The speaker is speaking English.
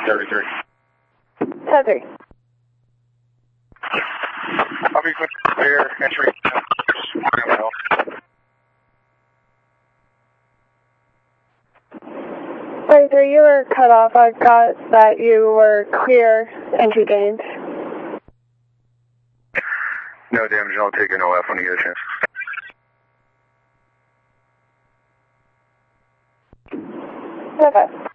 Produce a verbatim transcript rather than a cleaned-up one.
thirty-three. ten three. I'll be clear, entry. thirty-three, you were cut off. I got that you were clear entry gains. No damage, I'll take an O F when you get a chance. Okay.